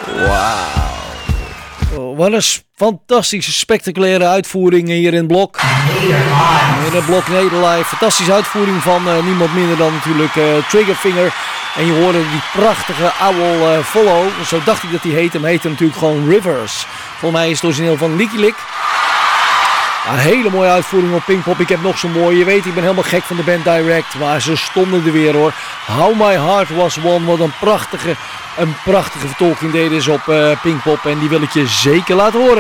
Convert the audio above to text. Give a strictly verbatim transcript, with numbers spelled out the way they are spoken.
Wauw. Oh, wat een fantastische, spectaculaire uitvoering hier in het blok. In het blok Nederlive. Fantastische uitvoering van uh, niemand minder dan natuurlijk uh, Triggerfinger. En je hoorde die prachtige Owl uh, Follow. Zo dacht ik dat hij heette. Maar heette natuurlijk gewoon Rivers. Volgens mij is het origineel van Licky Lick. Een hele mooie uitvoering op Pinkpop. Ik heb nog zo'n mooie. Je weet, ik ben helemaal gek van de band Direct. Maar ze stonden er weer hoor. How My Heart Was One. Wat een prachtige, een prachtige vertolking deden ze op uh, Pinkpop. En die wil ik je zeker laten horen.